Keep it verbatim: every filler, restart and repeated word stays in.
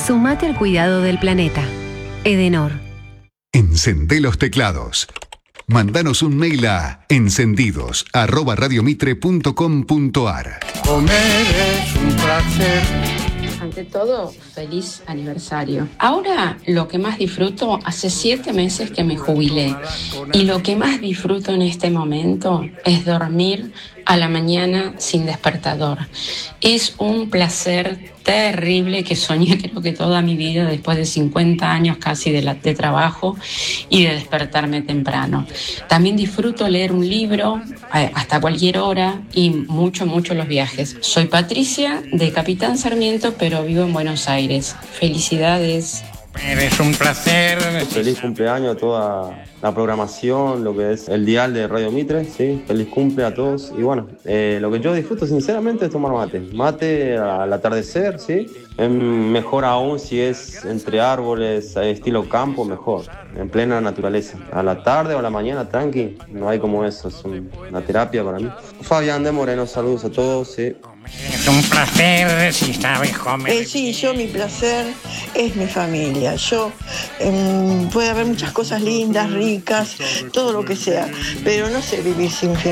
Sumate al cuidado del planeta. Edenor. Encendé los teclados. Mándanos un mail a encendidos arroba radiomitre punto com punto ar. Comer es un placer. Ante todo, feliz aniversario. Ahora lo que más disfruto, hace siete meses que me jubilé, y lo que más disfruto en este momento es dormir a la mañana sin despertador. Es un placer terrible que soñé creo que toda mi vida, después de cincuenta años casi de, la, de trabajo y de despertarme temprano. También disfruto leer un libro eh, hasta cualquier hora y mucho, mucho los viajes. Soy Patricia de Capitán Sarmiento, pero vivo en Buenos Aires. Felicidades. Es un placer. Feliz cumpleaños a toda la programación, lo que es el dial de Radio Mitre, ¿sí? Feliz cumple a todos. Y bueno, eh, lo que yo disfruto sinceramente es tomar mate. Mate al atardecer, ¿sí? Es mejor aún si es entre árboles, estilo campo, mejor. En plena naturaleza. A la tarde o a la mañana, tranqui, no hay como eso. Es un, una terapia para mí. Fabián de Moreno, saludos a todos, ¿sí? Es un placer si sabes comer. Eh, sí, yo mi placer es mi familia. Yo eh, puede haber muchas cosas lindas, ricas, todo lo que sea, pero no sé vivir sin,